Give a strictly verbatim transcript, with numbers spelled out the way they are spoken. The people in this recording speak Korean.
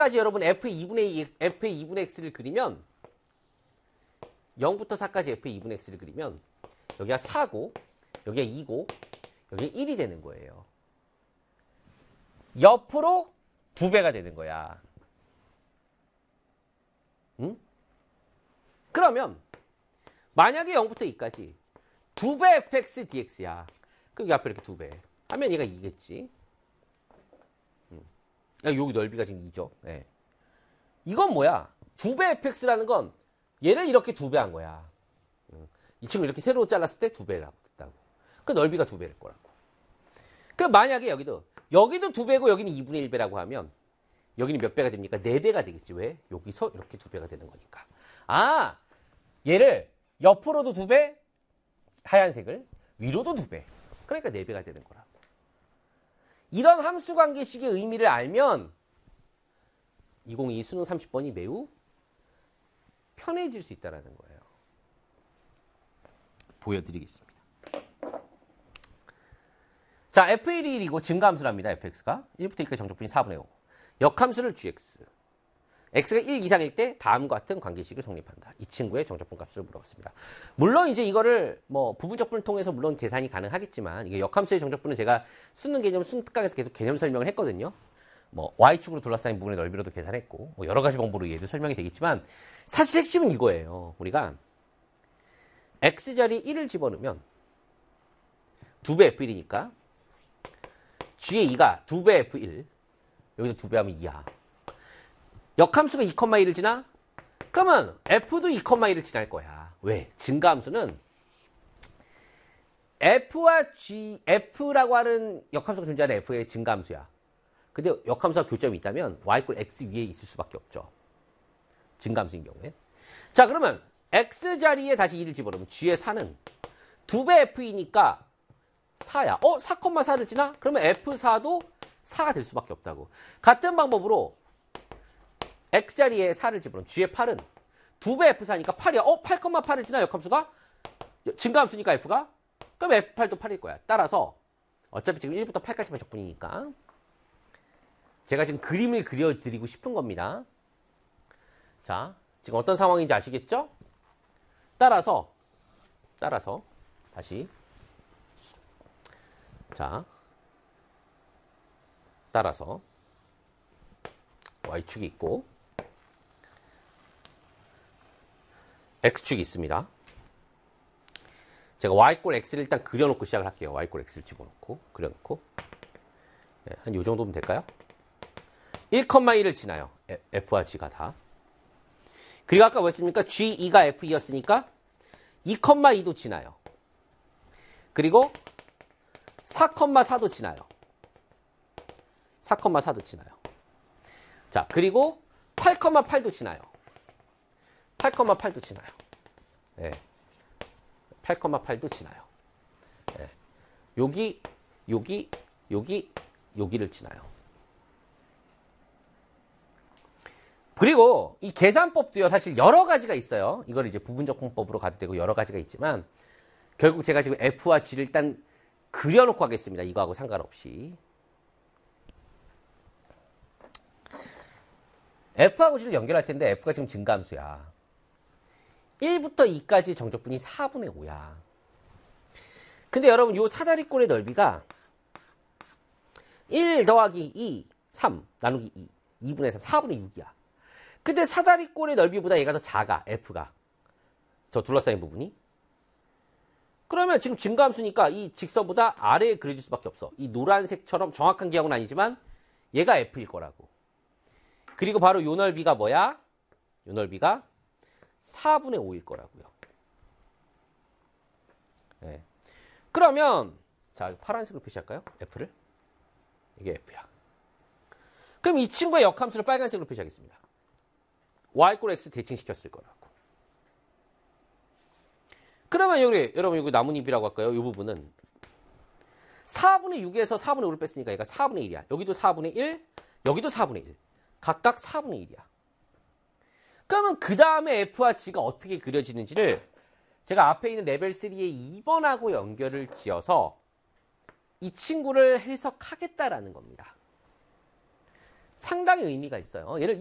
까지 여러분 f의 이분의 이, f의 이분의 x를 그리면 영부터 사까지 f의 이분의 x를 그리면 여기가 사고 여기가 이고 여기가 일이 되는 거예요. 옆으로 두 배가 되는 거야. 응? 그러면 만약에 영부터 이까지 두 배 fx dx야. 그럼 여기 앞에 이렇게 두 배 하면 얘가 이겠지. 응. 여기 넓이가 지금 이죠. 네. 이건 뭐야? 두 배 fx라는 건 얘를 이렇게 두 배 한 거야. 응. 이 친구 이렇게 세로로 잘랐을 때 두 배라고 했다고. 그 넓이가 두 배일 거라고. 그럼 만약에 여기도 여기도 두 배고 여기는 이분의 일 배라고 하면 여기는 몇 배가 됩니까? 네 배가 되겠지. 왜? 여기서 이렇게 두 배가 되는 거니까. 아, 얘를 옆으로도 두 배, 하얀색을 위로도 두 배. 그러니까 네 배가 되는 거라고. 이런 함수 관계식의 의미를 알면 이백이 수능 삼십 번이 매우 편해질 수 있다는 거예요. 보여드리겠습니다. 자, 에프 일이 일이고 증가함수랍니다. fx가. 일부터 이까지 정적분이 사분의 오. 역함수를 gx. x가 일 이상일 때 다음과 같은 관계식을 성립한다. 이 친구의 정적분 값을 물어봤습니다. 물론 이제 이거를 뭐 부분적분을 통해서 물론 계산이 가능하겠지만 이게 역함수의 정적분은 제가 수능 개념 순특강에서 계속 개념 설명을 했거든요. 뭐 y축으로 둘러싸인 부분의 넓이로도 계산했고 뭐 여러 가지 방법으로 얘도 설명이 되겠지만 사실 핵심은 이거예요. 우리가 x자리 일을 집어넣으면 두 배 에프 일이니까 g의 이가 두 배 에프 일 여기도 두 배 하면 이야. 역함수가 이, 일을 지나? 그러면 f도 이, 일을 지날 거야. 왜? 증가함수는 f와 g, f라고 하는 역함수가 존재하는 f의 증가함수야. 근데 역함수가 교점이 있다면 y 꼴 x 위에 있을 수밖에 없죠. 증가함수인 경우에. 자, 그러면 x 자리에 다시 이를 집어넣으면 g의 사는 두 배 에프이니까 사야. 어? 사, 사를 지나? 그러면 에프 사도 사가 될 수밖에 없다고. 같은 방법으로 x자리에 사를 집어넣으면 g의 팔은 두 배 에프 사니까 팔이야. 어? 팔, 팔을 지나 역함수가? 증가함수니까 f가? 그럼 에프 팔도 팔일 거야. 따라서 어차피 지금 일부터 팔까지만 적분이니까 제가 지금 그림을 그려드리고 싶은 겁니다. 자, 지금 어떤 상황인지 아시겠죠? 따라서 따라서 다시 자 따라서 y축이 있고 x축이 있습니다. 제가 y 꼴 x를 일단 그려놓고 시작을 할게요. y 꼴 x를 집어넣고 그려놓고 네, 한 요 정도면 될까요? 일, 일을 지나요. f와 g가 다. 그리고 아까 뭐였습니까? 지 이가 에프 이였으니까 이, 이도 지나요. 그리고 사, 사도 지나요. 사, 사도 지나요. 자, 그리고 팔, 팔도 지나요. 팔, 팔도 지나요. 네. 팔, 팔도 지나요. 네. 여기, 여기, 여기, 여기를 지나요. 그리고 이 계산법도요, 사실 여러 가지가 있어요. 이걸 이제 부분적분법으로 가도 되고 여러 가지가 있지만 결국 제가 지금 f와 g를 일단 그려놓고 하겠습니다. 이거하고 상관없이. f하고 g를 연결할 텐데 f가 지금 증가함수야. 일부터 이까지 정적분이 사분의 오야. 근데 여러분 요 사다리꼴의 넓이가 일 더하기 이, 삼 나누기 이, 이분의 삼, 사분의 육이야. 근데 사다리꼴의 넓이보다 얘가 더 작아, f가. 저 둘러싸인 부분이. 그러면 지금 증가함수니까 이 직선보다 아래에 그려질 수밖에 없어. 이 노란색처럼 정확한 기억은 아니지만 얘가 f일 거라고. 그리고 바로 요 넓이가 뭐야? 요 넓이가 사분의 오일 거라고요. 네. 그러면 자, 파란색으로 표시할까요? f를. 이게 f야. 그럼 이 친구의 역함수를 빨간색으로 표시하겠습니다. y 꼴 x 대칭시켰을 거라고. 그러면 여기, 여러분, 여기 나뭇잎이라고 할까요? 이 부분은 사분의 육에서 사분의 오를 뺐으니까 얘가 사분의 일이야. 여기도 사분의 일, 여기도 사분의 일. 각각 사분의 일이야. 그러면 그 다음에 f와 g가 어떻게 그려지는지를 제가 앞에 있는 레벨 삼의 이 번하고 연결을 지어서 이 친구를 해석하겠다라는 겁니다. 상당히 의미가 있어요. 얘를